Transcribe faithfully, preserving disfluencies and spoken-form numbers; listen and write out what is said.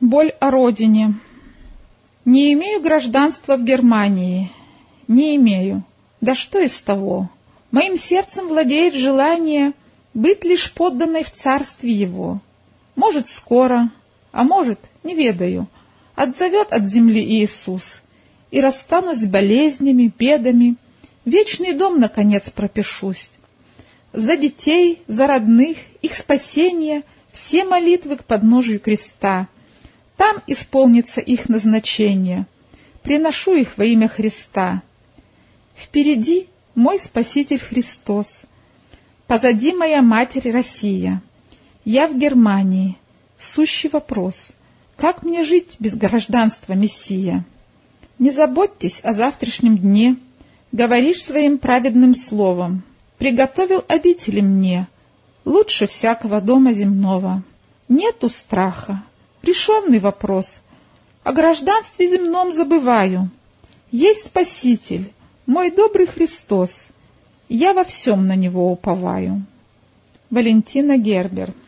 Боль о родине. Не имею гражданства в Германии. Не имею. Да что из того? Моим сердцем владеет желание быть лишь подданной в царстве его. Может, скоро, а может, не ведаю, отзовет от земли Иисус, и расстанусь с болезнями, бедами, вечный дом, наконец, пропишусь. За детей, за родных, их спасение, все молитвы к подножию креста. Там исполнится их назначение. Приношу их во имя Христа. Впереди мой Спаситель Христос. Позади моя Матерь Россия. Я в Германии. Сущий вопрос. Как мне жить без гражданства Мессия? Не заботьтесь о завтрашнем дне. Говоришь своим праведным словом. Приготовил обители мне. Лучше всякого дома земного. Нету страха. Решенный вопрос. О гражданстве земном забываю. Есть Спаситель, мой добрый Христос. Я во всем на Него уповаю. Валентина Гербер.